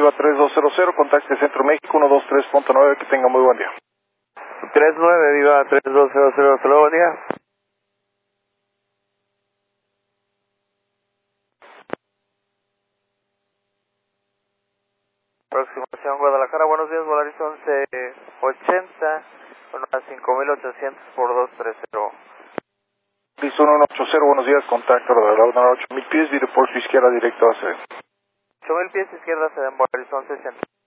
Viva 3200, contacte Centro México 123.9, que tenga muy buen día. 39, Viva 3200, hasta luego, buen día. Aproximación Guadalajara, buenos días, Volaris 1180, bueno, a 5800 por 230. Listo, 180, buenos días, contacto de la 8000 pies, vire por su izquierda directo a C. 8000 pies izquierda se den Volaris 1180.